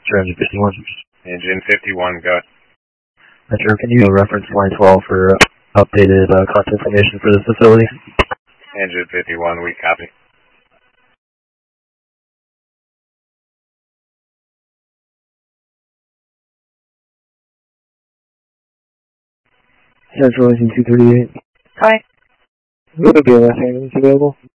Sure, Engine 51. Engine 51, go. Metro, can you reference line 12 for updated contact information for this facility? Engine 51, we copy. Central Engine 238. Hi. Would there be a left ambulance available?